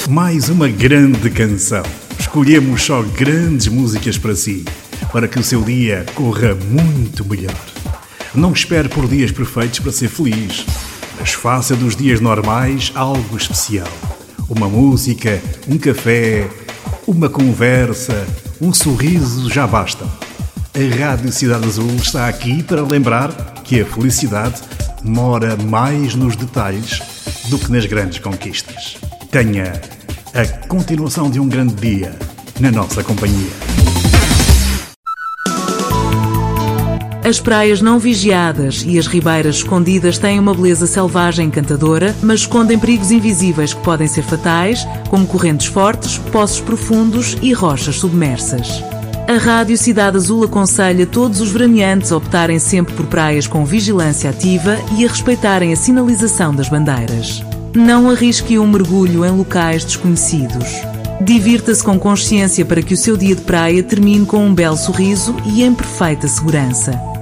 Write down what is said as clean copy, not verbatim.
Mais uma grande canção. Escolhemos só grandes músicas para si, para que o seu dia corra muito melhor. Não espere por dias perfeitos para ser feliz, mas faça dos dias normais algo especial. Uma música, um café, uma conversa, um sorriso já basta. A Rádio Cidade Azul está aqui para lembrar que a felicidade mora mais nos detalhes do que nas grandes conquistas. Tenha a continuação de um grande dia na nossa companhia. As praias não vigiadas e as ribeiras escondidas têm uma beleza selvagem encantadora, mas escondem perigos invisíveis que podem ser fatais, como correntes fortes, poços profundos e rochas submersas. A Rádio Cidade Azul aconselha todos os veraneantes a optarem sempre por praias com vigilância ativa e a respeitarem a sinalização das bandeiras. Não arrisque um mergulho em locais desconhecidos. Divirta-se com consciência para que o seu dia de praia termine com um belo sorriso e em perfeita segurança.